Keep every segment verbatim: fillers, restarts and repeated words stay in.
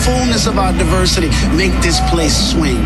fullness of our diversity, make this place swing.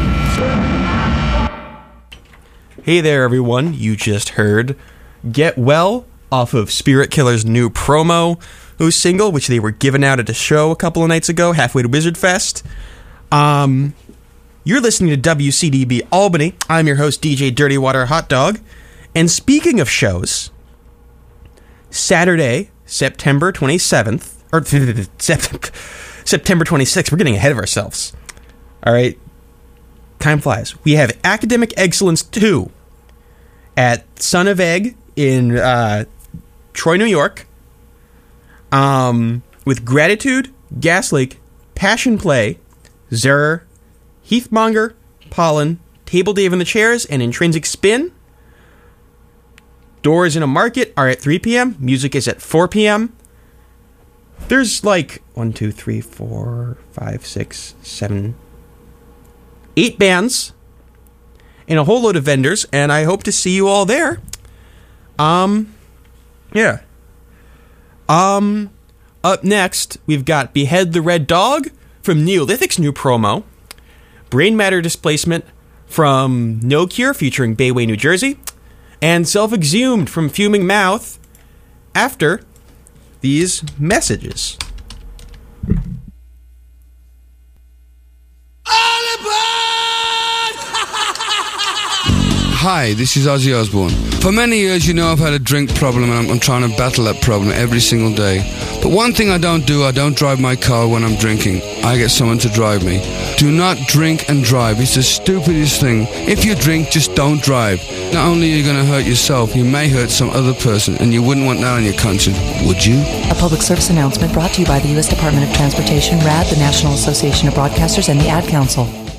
Hey there, everyone. You just heard Get Well off of Spirit Killer's new promo, whose single, which they were giving out at a show a couple of nights ago, halfway to Wizard Fest. Um, you're listening to W C D B Albany. I'm your host, D J Dirty Water Hot Dog. And speaking of shows, Saturday, September twenty-seventh, or September twenty-sixth, we're getting ahead of ourselves. All right. Time flies. We have Academic Excellence two at Son of Egg in uh, Troy, New York, um, with Gratitude, Gasleak, Passion Play, Zur, Heathmonger, Pollen, Table Dave in the Chairs, and Intrinsic Spin. Doors in a Market are at three p.m. Music is at four p.m. There's like one, two, three, four, five, six, seven... eight bands and a whole load of vendors, and I hope to see you all there. Um, yeah. Um, up next, we've got Behead the Red Dog from Neolithic's new promo, Brain Matter Displacement from No Cure featuring Bayway, New Jersey, and Self-Exhumed from Fuming Mouth after these messages. Hi, this is Ozzy Osbourne. For many years, you know I've had a drink problem and I'm, I'm trying to battle that problem every single day. But one thing I don't do, I don't drive my car when I'm drinking. I get someone to drive me. Do not drink and drive. It's the stupidest thing. If you drink, just don't drive. Not only are you going to hurt yourself, you may hurt some other person, and you wouldn't want that on your conscience, would you? A public service announcement brought to you by the U S Department of Transportation, R A D, the National Association of Broadcasters, and the Ad Council.